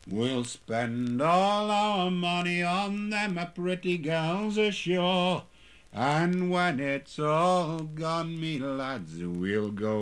We'll spend all our money on them pretty girls ashore, and when it's all gone, me lads, we'll go